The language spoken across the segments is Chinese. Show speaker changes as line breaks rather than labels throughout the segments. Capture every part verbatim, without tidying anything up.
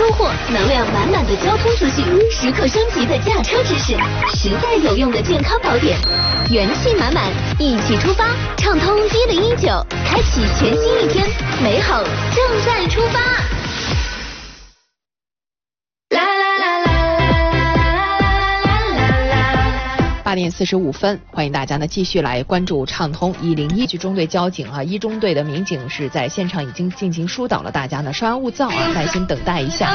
收获能量满满的交通资讯，时刻升级的驾车知识，实在有用的健康宝典，元气满满，一起出发，畅通一零一九，开启全新一天，美好正在出发。
八点四十五分，欢迎大家呢继续来关注畅通一零一局中队交警啊，一中队的民警是在现场已经进行疏导了，大家呢稍安勿躁啊，耐心等待一下。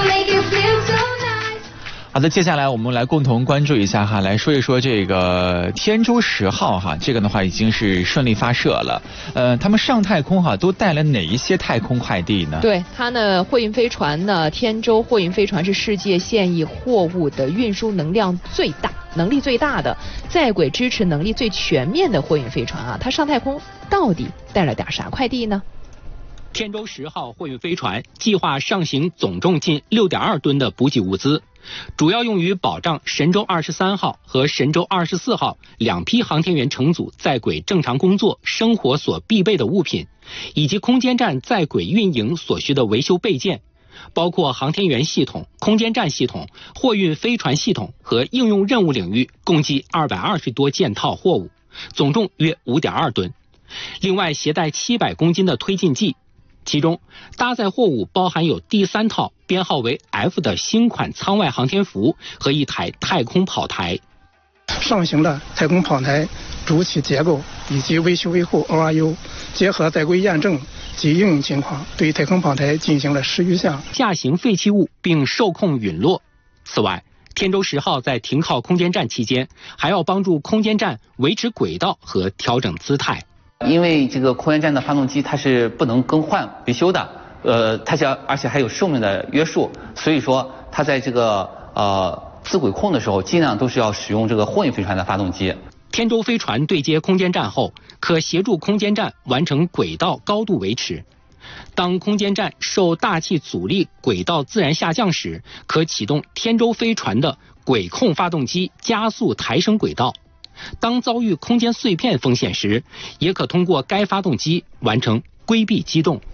好的，接下来我们来共同关注一下哈，来说一说这个天舟十号哈，这个的话已经是顺利发射了。呃，他们上太空哈都带了哪一些太空快递呢？
对，它呢货运飞船呢，天舟货运飞船是世界现役货物的运输能量最大、能力最大的、在轨支持能力最全面的货运飞船啊。它上太空到底带了点啥快递呢？
天舟十号货运飞船计划上行总重近 六点二吨的补给物资，主要用于保障神舟二十三号和神舟二十四号两批航天员乘组在轨正常工作生活所必备的物品，以及空间站在轨运营所需的维修备件，包括航天员系统、空间站系统、货运飞船系统和应用任务领域共计二百二十多件套货物，总重约 五点二吨。另外携带七百公斤的推进剂，其中搭载货物包含有第三套编号为 F 的新款舱外航天服和一台太空跑台。
上行的太空跑台主体结构以及维修维护 O R U 结合在轨验证及应用情况，对太空跑台进行了十余项
下行废弃物并受控陨落。此外，天舟十号在停靠空间站期间，还要帮助空间站维持轨道和调整姿态。
因为这个空间站的发动机它是不能更换维修的，呃，它是而且还有寿命的约束，所以说它在这个呃自轨控的时候，尽量都是要使用这个货运飞船的发动机。
天舟飞船对接空间站后，可协助空间站完成轨道高度维持。当空间站受大气阻力轨道自然下降时，可启动天舟飞船的轨控发动机加速抬升轨道。当遭遇空间碎片风险时，也可通过该发动机完成规避机动。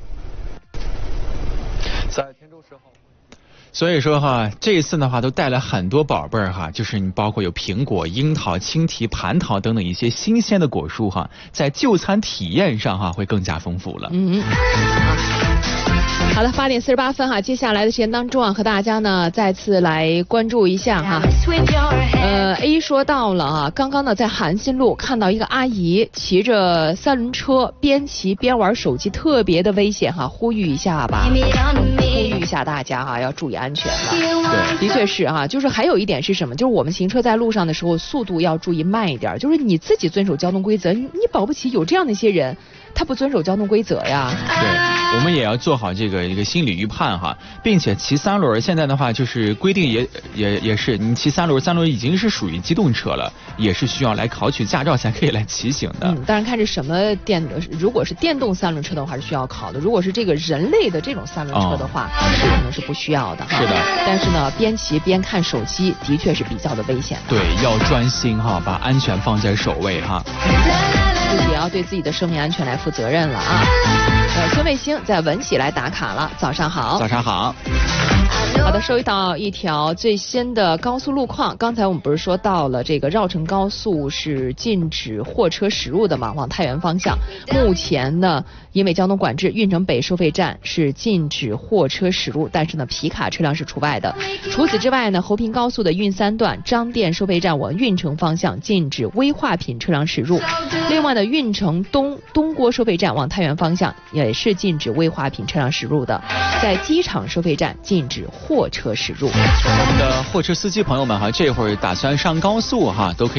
在天舟十号，所以说哈，这一次的话都带了很多宝贝儿哈，就是你包括有苹果、樱桃、青提、蟠桃等等一些新鲜的果蔬哈，在就餐体验上哈会更加丰富了。
嗯。好的，八点四十八分哈，接下来的时间当中啊，和大家呢再次来关注一下哈。呃 ，A 说到了啊，刚刚呢在韩新路看到一个阿姨骑着三轮车边骑边玩手机，特别的危险哈，呼吁一下吧，呼吁一下大家哈，要注意安全了。对，的确是哈，就是还有一点是什么，就是我们行车在路上的时候，速度要注意慢一点，就是你自己遵守交通规则，你你保不齐有这样的一些人。他不遵守交通规则呀。
对，我们也要做好这个一个心理预判哈，并且骑三轮现在的话就是规定也也也是，你骑三轮，三轮已经是属于机动车了，也是需要来考取驾照才可以来骑行的。
嗯，当然看是什么电，如果是电动三轮车的话是需要考的，如果是这个人类的这种三轮车的话，哦、是可能是不需要的。
是的。
但是呢，边骑边看手机的确是比较的危险的。
对，要专心哈，把安全放在首位哈。
自己也要对自己的生命安全来负责任了啊！呃，孙卫星在文喜来打卡了，早上好。
早上好。
好的，收到一条最新的高速路况。刚才我们不是说到了这个绕城高速是禁止货车驶入的嘛，往太原方向。目前呢，因为交通管制，运城北收费站是禁止货车驶入，但是呢，皮卡车辆是除外的。除此之外呢，侯平高速的运三段张店收费站往运城方向禁止危化品车辆驶入。另外呢，运城东东郭收费站往太原方向也是禁止危化品车辆驶入的。在机场收费站禁止货车驶入。
我们的货车司机朋友们哈，这会儿打算上高速哈，都可以